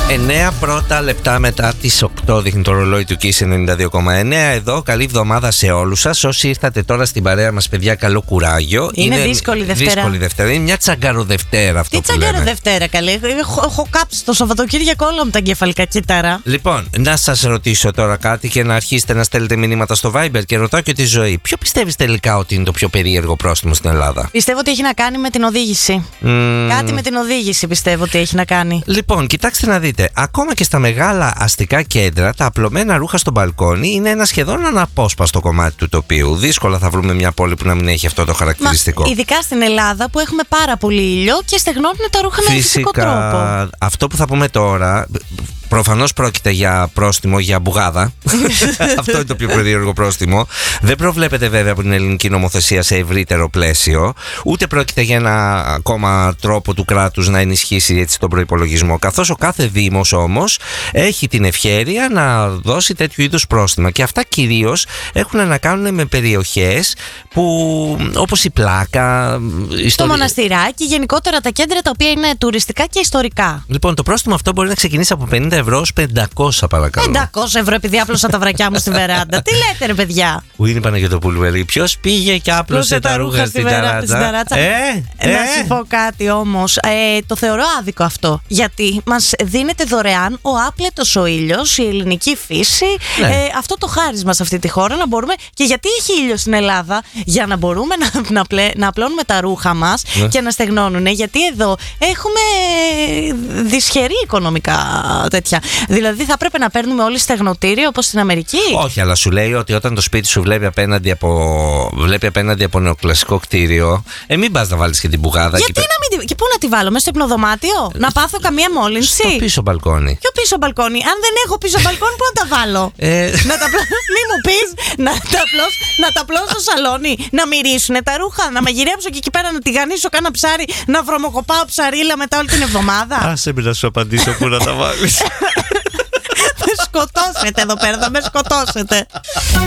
9 πρώτα λεπτά μετά τις 8 δείχνει το ρολόι του Kiss 92,9. Εδώ, καλή εβδομάδα σε όλους σας. Όσοι ήρθατε τώρα στην παρέα μας, παιδιά, καλό κουράγιο. Είναι δύσκολη Δευτέρα. Δύσκολη Δευτέρα. Είναι μια τσαγκαροδευτέρα αυτό. Τι τσαγκαροδευτέρα, καλέ. Έχω κάψει το Σαββατοκύριακο όλα μου τα εγκεφαλικά κύτταρα. Λοιπόν, να σας ρωτήσω τώρα κάτι και να αρχίσετε να στέλνετε μηνύματα στο Viber και ρωτάω και τη Ζωή. Ποιο πιστεύεις τελικά ότι είναι το πιο περίεργο πρόστιμο στην Ελλάδα? Πιστεύω ότι έχει να κάνει με την οδήγηση. Κάτι με την οδήγηση πιστεύω ότι έχει να κάνει. Λοιπόν, κοιτάξτε να δείτε. Ακόμα και στα μεγάλα αστικά κέντρα, τα απλωμένα ρούχα στο μπαλκόνι είναι ένα σχεδόν αναπόσπαστο κομμάτι του τοπίου. Δύσκολα θα βρούμε μια πόλη που να μην έχει αυτό το χαρακτηριστικό. Ειδικά στην Ελλάδα που έχουμε πάρα πολύ ήλιο και στεγνώνουν τα ρούχα με φυσικό τρόπο. Αυτό που θα πούμε τώρα. Προφανώς πρόκειται για πρόστιμο για μπουγάδα. Αυτό είναι το πιο περίεργο πρόστιμο. Δεν προβλέπεται βέβαια από την ελληνική νομοθεσία σε ευρύτερο πλαίσιο. Ούτε πρόκειται για ένα ακόμα τρόπο του κράτους να ενισχύσει έτσι τον προϋπολογισμό. Καθώς ο κάθε δήμος όμως έχει την ευχέρεια να δώσει τέτοιου είδους πρόστιμα. Και αυτά κυρίως έχουν να κάνουν με περιοχές που, όπως η Πλάκα, το Μοναστηράκι, γενικότερα τα κέντρα τα οποία είναι τουριστικά και ιστορικά. Λοιπόν, το πρόστιμο αυτό μπορεί να ξεκινήσει από 50 ευρώ ως 500, παρακαλώ. 500 ευρώ επειδή άπλωσα τα βρακιά μου στη βεράντα. Τι λέτε, ρε παιδιά? Που είναι η Παναγιωτοπούλου, ποιος πήγε και άπλωσε τα ρούχα στην ταράτσα? Να σου πω κάτι όμως. Το θεωρώ άδικο αυτό. Γιατί μας δίνεται δωρεάν ο άπλετος ο ήλιος, η ελληνική φύση, αυτό το χάρισμα σε αυτή τη χώρα να μπορούμε. Και γιατί έχει ήλιο στην Ελλάδα? Για να μπορούμε να απλώνουμε τα ρούχα μας και να στεγνώνουν. Γιατί εδώ έχουμε δυσχερή οικονομικά τέτοια. Δηλαδή θα πρέπει να παίρνουμε όλοι στεγνοτήριο όπως στην Αμερική. Όχι, αλλά σου λέει ότι όταν το σπίτι σου βλέπει απέναντι από νεοκλασικό κτίριο, μην πας να βάλεις και την μπουγάδα. Γιατί και πού να τη βάλω, μέσα στο υπνοδωμάτιο? Να πάθω καμία μόλυνση? Στο πίσω μπαλκόνι. Ποιο πίσω μπαλκόνι? Αν δεν έχω πίσω μπαλκόνι, πού να τα βάλω? Μη μου πεις να τα πλώσω στο σαλόνι, να μυρίσουνε τα ρούχα, να μαγειρέψω και εκεί πέρα να τηγανίσω κάνα ψάρι, να βρωμοκοπάω ψαρίλα μετά όλη την εβδομάδα. Άσε με να σου απαντήσω πού να τα βάλεις. Με σκοτώσετε εδώ πέρα, θα με σκοτώσετε.